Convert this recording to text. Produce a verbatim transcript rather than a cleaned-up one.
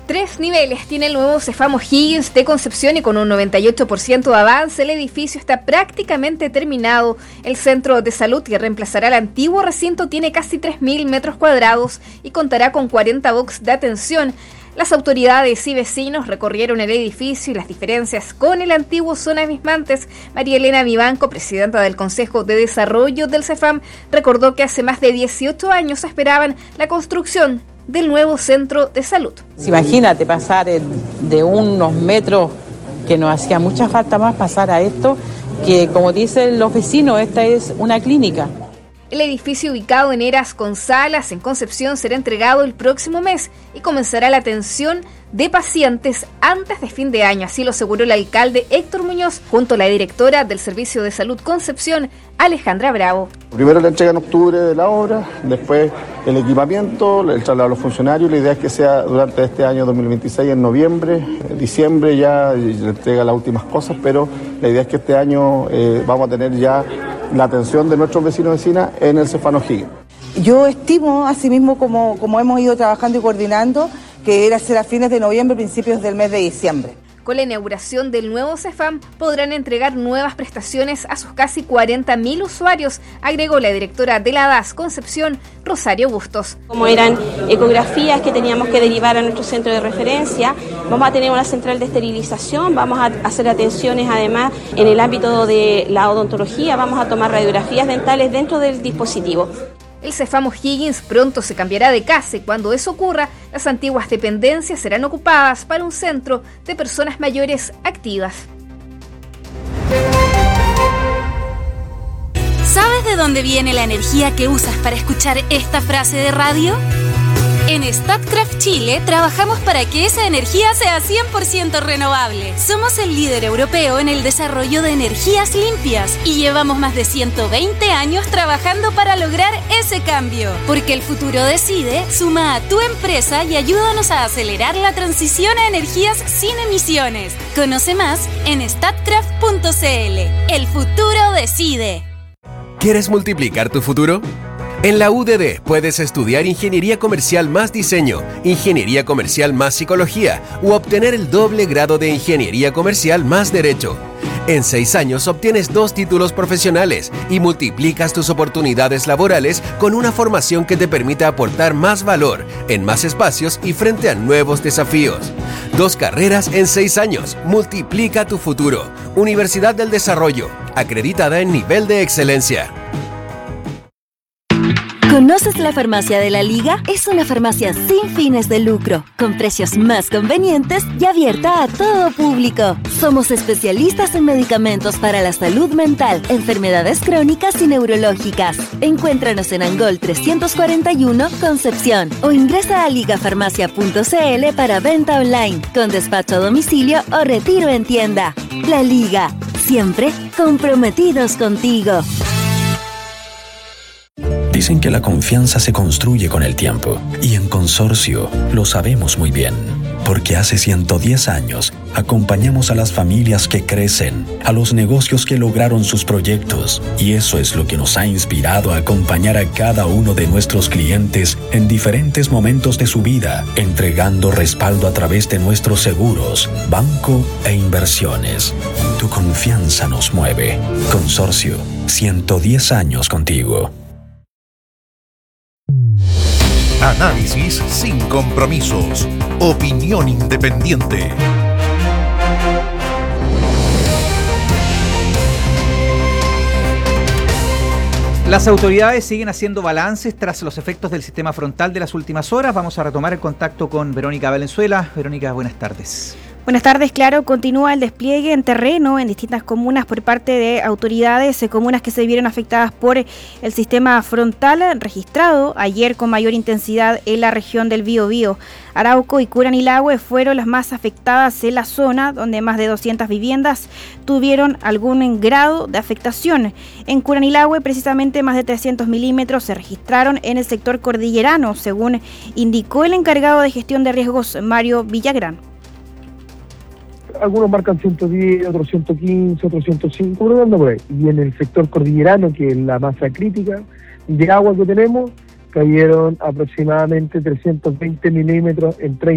Tres niveles tiene el nuevo Cefam O'Higgins de Concepción y con un noventa y ocho por ciento de avance el edificio está prácticamente terminado. El centro de salud que reemplazará el antiguo recinto tiene casi tres mil metros cuadrados y contará con cuarenta box de atención. Las autoridades y vecinos recorrieron el edificio y las diferencias con el antiguo son abismantes. María Elena Vivanco, presidenta del Consejo de Desarrollo del Cefam, recordó que hace más de dieciocho años esperaban la construcción del nuevo centro de salud. Imagínate pasar de unos metros que nos hacía mucha falta más pasar a esto, que como dicen los vecinos, esta es una clínica. El edificio ubicado en Heras con Salas, en Concepción, será entregado el próximo mes y comenzará la atención de pacientes antes de fin de año. Así lo aseguró el alcalde Héctor Muñoz, junto a la directora del Servicio de Salud Concepción, Alejandra Bravo. Primero la entrega en octubre de la obra, después el equipamiento, el traslado a los funcionarios. La idea es que sea durante este año dos mil veintiséis, en noviembre, en diciembre ya le entrega las últimas cosas, pero la idea es que este año eh, vamos a tener ya la atención de nuestros vecinos y vecinas en el Cefam O'Higgins. Yo estimo, asimismo, como, como hemos ido trabajando y coordinando, que era ser a fines de noviembre, principios del mes de diciembre. Con la inauguración del nuevo Cefam podrán entregar nuevas prestaciones a sus casi cuarenta mil usuarios, agregó la directora de la D A S Concepción, Rosario Bustos. Como eran ecografías que teníamos que derivar a nuestro centro de referencia, vamos a tener una central de esterilización, vamos a hacer atenciones además en el ámbito de la odontología, vamos a tomar radiografías dentales dentro del dispositivo. El Cefam O'Higgins pronto se cambiará de casa y cuando eso ocurra, las antiguas dependencias serán ocupadas para un centro de personas mayores activas. ¿Sabes de dónde viene la energía que usas para escuchar esta frase de radio? En Statkraft Chile trabajamos para que esa energía sea cien por ciento renovable. Somos el líder europeo en el desarrollo de energías limpias y llevamos más de ciento veinte años trabajando para lograr ese cambio. Porque el futuro decide, suma a tu empresa y ayúdanos a acelerar la transición a energías sin emisiones. Conoce más en statkraft punto c l. El futuro decide. ¿Quieres multiplicar tu futuro? En la U D D puedes estudiar Ingeniería Comercial más Diseño, Ingeniería Comercial más Psicología u obtener el doble grado de Ingeniería Comercial más Derecho. En seis años obtienes dos títulos profesionales y multiplicas tus oportunidades laborales con una formación que te permita aportar más valor en más espacios y frente a nuevos desafíos. Dos carreras en seis años. Multiplica tu futuro. Universidad del Desarrollo, acreditada en nivel de excelencia. ¿Conoces la Farmacia de la Liga? Es una farmacia sin fines de lucro, con precios más convenientes y abierta a todo público. Somos especialistas en medicamentos para la salud mental, enfermedades crónicas y neurológicas. Encuéntranos en Angol trescientos cuarenta y uno, Concepción, o ingresa a ligafarmacia punto c l para venta online, con despacho a domicilio o retiro en tienda. La Liga, siempre comprometidos contigo. Dicen que la confianza se construye con el tiempo y en Consorcio lo sabemos muy bien, porque hace ciento diez años acompañamos a las familias que crecen, a los negocios que lograron sus proyectos y eso es lo que nos ha inspirado a acompañar a cada uno de nuestros clientes en diferentes momentos de su vida, entregando respaldo a través de nuestros seguros, banco e inversiones. Tu confianza nos mueve. Consorcio, ciento diez años contigo. Análisis sin compromisos. Opinión independiente. Las autoridades siguen haciendo balances tras los efectos del sistema frontal de las últimas horas. Vamos a retomar el contacto con Verónica Valenzuela. Verónica, buenas tardes. Buenas tardes, claro, continúa el despliegue en terreno en distintas comunas por parte de autoridades, eh, comunas que se vieron afectadas por el sistema frontal registrado ayer con mayor intensidad en la región del Biobío. Arauco y Curanilahue fueron las más afectadas en la zona, donde más de doscientas viviendas tuvieron algún grado de afectación. En Curanilahue, precisamente, más de trescientos milímetros se registraron en el sector cordillerano, según indicó el encargado de gestión de riesgos, Mario Villagrán. Algunos marcan ciento diez, otros ciento quince, otros ciento cinco, pero anda por ahí. Y en el sector cordillerano, que es la masa crítica de agua que tenemos, cayeron aproximadamente trescientos veinte milímetros en treinta